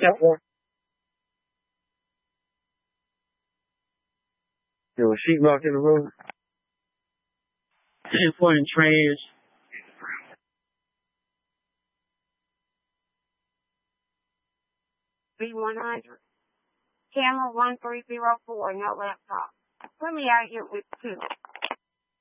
There was sheetrock in the room. Important trays. B100. Camel 1304, no laptop. Let me out here with two.